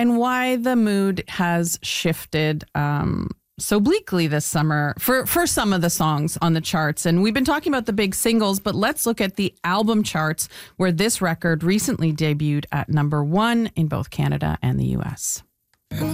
and why the mood has shifted so bleakly this summer for some of the songs on the charts. And we've been talking about the big singles, but let's look at the album charts, where this record recently debuted at number 1 in both Canada and the US.